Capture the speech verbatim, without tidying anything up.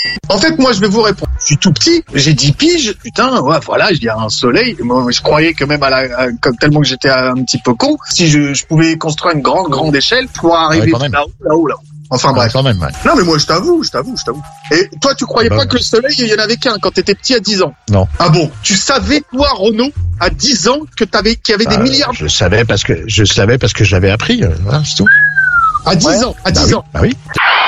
En fait, moi, je vais vous répondre. Je suis tout petit, j'ai dix piges. Putain, ouais, voilà, il y a un soleil. Moi, je croyais que même à la, à, comme tellement que j'étais un petit peu con, si je, je pouvais construire une grande, grande échelle pour arriver ouais, là-haut, là-haut, là-haut. Enfin ouais, bref. quand même, ouais. Non, mais moi, je t'avoue, je t'avoue, je t'avoue. Et toi, tu croyais bah, pas que le soleil, il y en avait qu'un quand t'étais petit à dix ans? Non. Ah bon? Tu savais, toi, Renaud, à dix ans, que t'avais, qu'il y avait bah, des milliards? Je savais parce que, je savais parce que j'avais appris, hein, c'est tout. À dix ouais. ans, à bah dix oui, ans. Bah oui.